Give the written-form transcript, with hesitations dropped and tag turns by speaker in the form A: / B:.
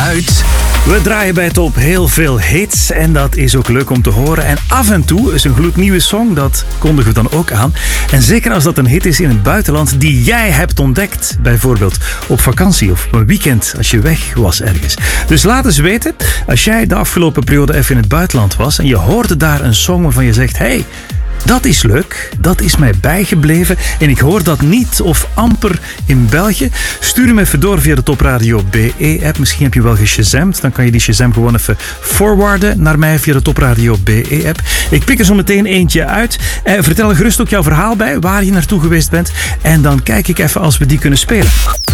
A: uit.
B: We draaien bij Top heel veel hits en dat is ook leuk om te horen. En af en toe is een gloednieuwe song, dat kondigen we dan ook aan. En zeker als dat een hit is in het buitenland die jij hebt ontdekt. Bijvoorbeeld op vakantie of een weekend als je weg was ergens. Dus laat eens weten, als jij de afgelopen periode even in het buitenland was en je hoorde daar een song waarvan je zegt, hey, dat is leuk, dat is mij bijgebleven en ik hoor dat niet of amper in België. Stuur hem even door via de Top Radio BE-app. Misschien heb je wel geshazamd, dan kan je die Shazam gewoon even forwarden naar mij via de Top Radio BE-app. Ik pik er zo meteen eentje uit. Vertel er gerust ook jouw verhaal bij, waar je naartoe geweest bent. En dan kijk ik even als we die kunnen spelen.